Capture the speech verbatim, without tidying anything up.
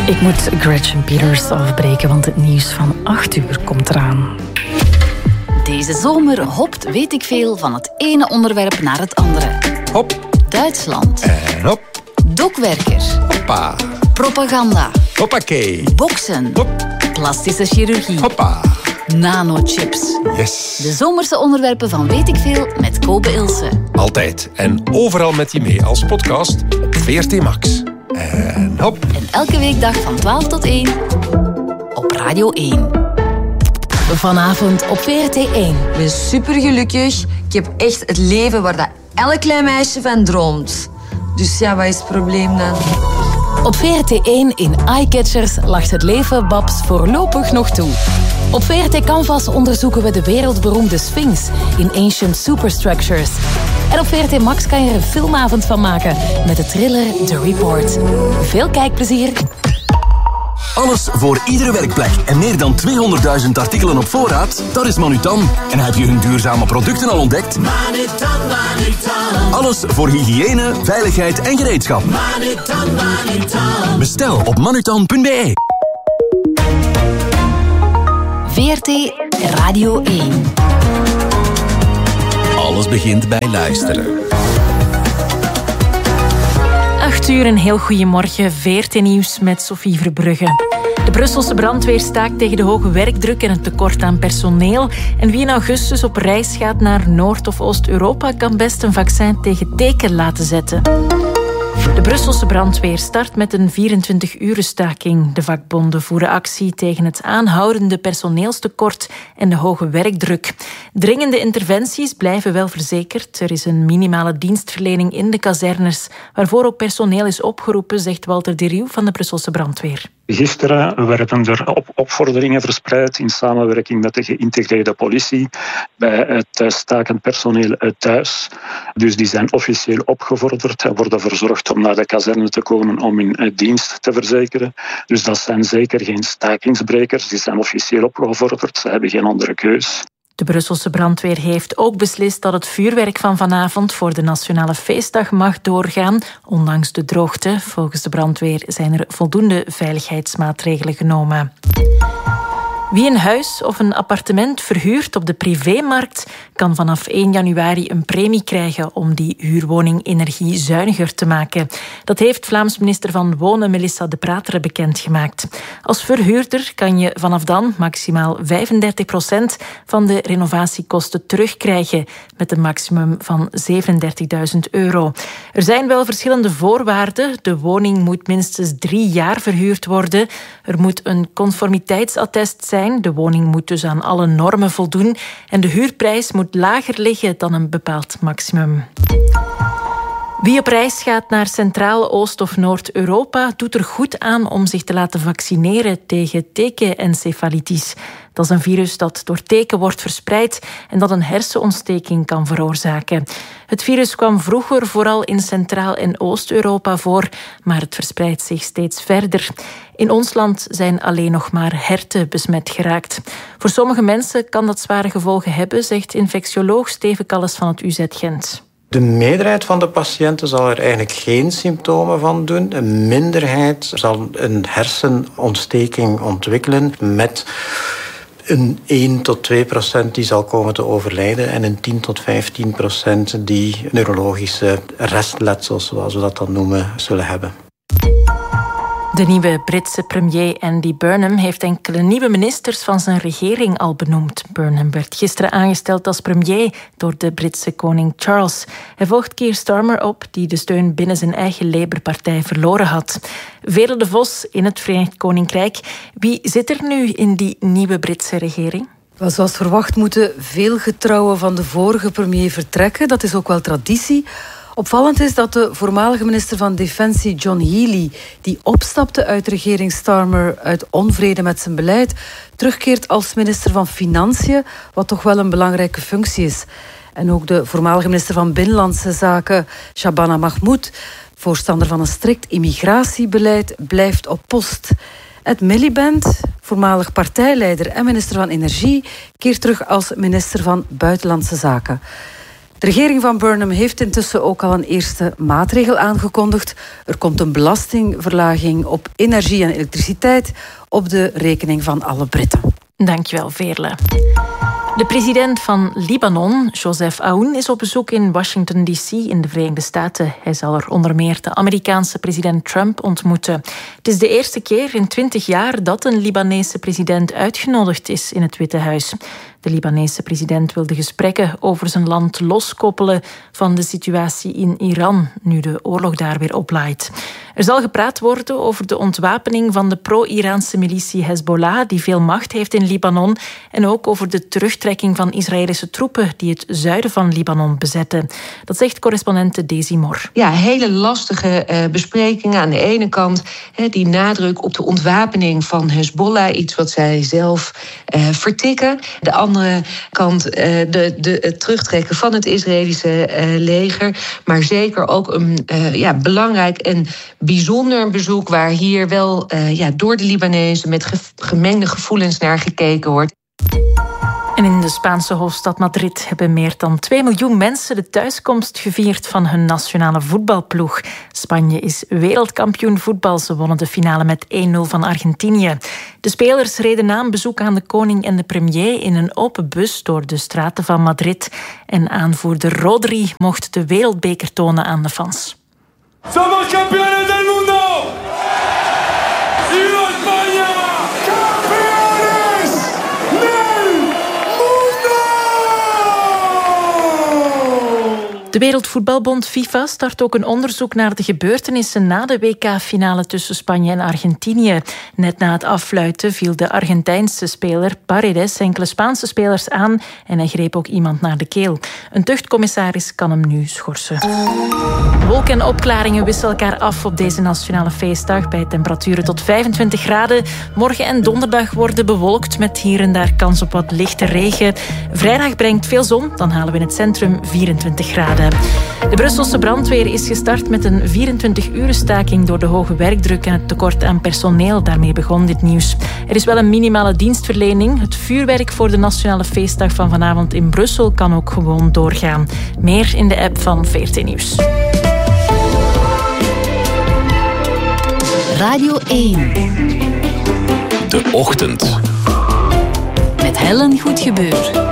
Ik moet Gretchen Peters afbreken, want het nieuws van acht uur komt eraan. Deze zomer hopt weet ik veel van het ene onderwerp naar het andere. Hop. Duitsland. En hop. Dokwerker. Hoppa. Propaganda. Hoppakee. Boksen. Hop. Plastische chirurgie. Hoppa. Nanochips. Yes. De zomerse onderwerpen van weet ik veel met Kobe Ilse. Altijd en overal met je mee als podcast op V R T Max. En hop. En elke weekdag van twaalf tot één op Radio één. Vanavond op V R T één. Ik ben supergelukkig. Ik heb echt het leven waar dat elk klein meisje van droomt. Dus ja, wat is het probleem dan? Op V R T één in Eyecatchers lacht het leven Babs voorlopig nog toe. Op V R T Canvas onderzoeken we de wereldberoemde Sphinx in Ancient Superstructures. En op V R T Max kan je er een filmavond van maken met de thriller The Report. Veel kijkplezier. Alles voor iedere werkplek en meer dan tweehonderdduizend artikelen op voorraad, dat is Manutan. En heb je hun duurzame producten al ontdekt? Manutan, Manutan. Alles voor hygiëne, veiligheid en gereedschap. Manutan, Manutan. Bestel op manutan punt b e. V R T Radio één. Alles begint bij luisteren. acht uur, een heel goeiemorgen. V R T Nieuws met Sophie Verbrugge. De Brusselse brandweer staakt tegen de hoge werkdruk en het tekort aan personeel. En wie in augustus op reis gaat naar Noord- of Oost-Europa kan best een vaccin tegen teken laten zetten. De Brusselse brandweer start met een vierentwintig-uren staking. De vakbonden voeren actie tegen het aanhoudende personeelstekort en de hoge werkdruk. Dringende interventies blijven wel verzekerd. Er is een minimale dienstverlening in de kazernes, waarvoor ook personeel is opgeroepen, zegt Walter de Rieuw van de Brusselse brandweer. Gisteren werden er op opvorderingen verspreid in samenwerking met de geïntegreerde politie bij het stakend personeel thuis. Dus die zijn officieel opgevorderd en worden verzorgd om naar de kazerne te komen om hun dienst te verzekeren. Dus dat zijn zeker geen stakingsbrekers, die zijn officieel opgevorderd, ze hebben geen andere keus. De Brusselse brandweer heeft ook beslist dat het vuurwerk van vanavond voor de Nationale Feestdag mag doorgaan, ondanks de droogte. Volgens de brandweer zijn er voldoende veiligheidsmaatregelen genomen. Wie een huis of een appartement verhuurt op de privémarkt kan vanaf één januari een premie krijgen om die huurwoning energiezuiniger te maken. Dat heeft Vlaams minister van Wonen Melissa De Pratere bekendgemaakt. Als verhuurder kan je vanaf dan maximaal vijfendertig procent van de renovatiekosten terugkrijgen met een maximum van zevenendertigduizend euro. Er zijn wel verschillende voorwaarden. De woning moet minstens drie jaar verhuurd worden. Er moet een conformiteitsattest zijn. De woning moet dus aan alle normen voldoen en de huurprijs moet lager liggen dan een bepaald maximum. Wie op reis gaat naar Centraal, Oost- of Noord-Europa doet er goed aan om zich te laten vaccineren tegen tekenencefalitis. Dat is een virus dat door teken wordt verspreid en dat een hersenontsteking kan veroorzaken. Het virus kwam vroeger vooral in Centraal- en Oost-Europa voor, maar het verspreidt zich steeds verder. In ons land zijn alleen nog maar herten besmet geraakt. Voor sommige mensen kan dat zware gevolgen hebben, zegt infectioloog Steven Kalles van het U Z Gent. De meerderheid van de patiënten zal er eigenlijk geen symptomen van doen. Een minderheid zal een hersenontsteking ontwikkelen met een één tot twee procent die zal komen te overlijden en een tien tot vijftien procent die neurologische restletsels, zoals we dat dan noemen, zullen hebben. De nieuwe Britse premier Andy Burnham heeft enkele nieuwe ministers van zijn regering al benoemd. Burnham werd gisteren aangesteld als premier door de Britse koning Charles. Hij volgt Keir Starmer op, die de steun binnen zijn eigen Labour-partij verloren had. Veerle de Vos in het Verenigd Koninkrijk. Wie zit er nu in die nieuwe Britse regering? Zoals verwacht moeten veel getrouwen van de vorige premier vertrekken. Dat is ook wel traditie. Opvallend is dat de voormalige minister van Defensie John Healey, die opstapte uit regering Starmer uit onvrede met zijn beleid, terugkeert als minister van Financiën, wat toch wel een belangrijke functie is. En ook de voormalige minister van Binnenlandse Zaken, Shabana Mahmoud, voorstander van een strikt immigratiebeleid, blijft op post. Ed Miliband, voormalig partijleider en minister van Energie, keert terug als minister van Buitenlandse Zaken. De regering van Burnham heeft intussen ook al een eerste maatregel aangekondigd. Er komt een belastingverlaging op energie en elektriciteit op de rekening van alle Britten. Dankjewel, Veerle. De president van Libanon, Joseph Aoun, is op bezoek in Washington D C in de Verenigde Staten. Hij zal er onder meer de Amerikaanse president Trump ontmoeten. Het is de eerste keer in twintig jaar dat een Libanese president uitgenodigd is in het Witte Huis. De Libanese president wil de gesprekken over zijn land loskoppelen van de situatie in Iran, nu de oorlog daar weer oplaait. Er zal gepraat worden over de ontwapening van de pro-Iraanse militie Hezbollah, die veel macht heeft in Libanon, en ook over de terugtrekking van Israëlische troepen die het zuiden van Libanon bezetten. Dat zegt correspondente Daisy Mor. Ja, hele lastige uh, besprekingen. Aan de ene kant he, die nadruk op de ontwapening van Hezbollah, iets wat zij zelf uh, vertikken. De andere kant uh, de, de, het terugtrekken van het Israëlische uh, leger. Maar zeker ook een uh, ja, belangrijk en bijzonder bezoek waar hier wel uh, ja, door de Libanezen met ge- gemengde gevoelens naar gekeken wordt. En in de Spaanse hoofdstad Madrid hebben meer dan twee miljoen mensen de thuiskomst gevierd van hun nationale voetbalploeg. Spanje is wereldkampioen voetbal. Ze wonnen de finale met één nul van Argentinië. De spelers reden na een bezoek aan de koning en de premier in een open bus door de straten van Madrid. En aanvoerder Rodri mocht de wereldbeker tonen aan de fans. Somos campeones del mundo! ¡Viva España! ¡Campeones del mundo! De Wereldvoetbalbond FIFA start ook een onderzoek naar de gebeurtenissen na de W K-finale tussen Spanje en Argentinië. Net na het affluiten viel de Argentijnse speler Paredes enkele Spaanse spelers aan en hij greep ook iemand naar de keel. Een tuchtcommissaris kan hem nu schorsen. Wolken en opklaringen wisselen elkaar af op deze nationale feestdag bij temperaturen tot vijfentwintig graden. Morgen en donderdag worden bewolkt met hier en daar kans op wat lichte regen. Vrijdag brengt veel zon, dan halen we in het centrum vierentwintig graden. De Brusselse brandweer is gestart met een vierentwintig-uren staking door de hoge werkdruk en het tekort aan personeel. Daarmee begon dit nieuws. Er is wel een minimale dienstverlening. Het vuurwerk voor de nationale feestdag van vanavond in Brussel kan ook gewoon doorgaan. Meer in de app van V R T Nieuws. Radio één. De Ochtend. Met Helen Goedgebeur.